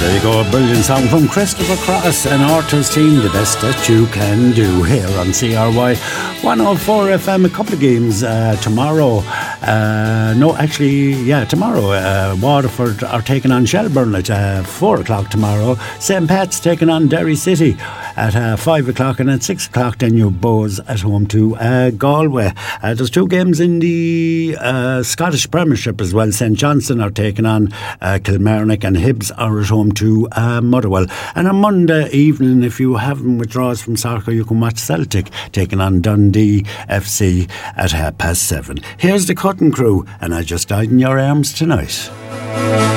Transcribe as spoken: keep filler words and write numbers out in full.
There you go, a brilliant song from Christopher Cross and Arthur's team, the best that you can do, here on C R Y one oh four F M. A couple of games uh, tomorrow. Uh, no, actually, yeah, tomorrow. Uh, Waterford are taking on Shelburne at uh, four o'clock tomorrow. Saint Pat's taking on Derry City at uh, five o'clock, and at six o'clock then you Bows at home to uh, Galway. Uh, there's two games in the uh, Scottish Premiership as well. Saint Johnstone are taking on uh, Kilmarnock, and Hibs are at home to uh, Motherwell. And on Monday evening, if you haven't withdraws from soccer, you can watch Celtic taking on Dundee F C at half past seven. Here's the Cutting Crew, and I Just Died in Your Arms Tonight.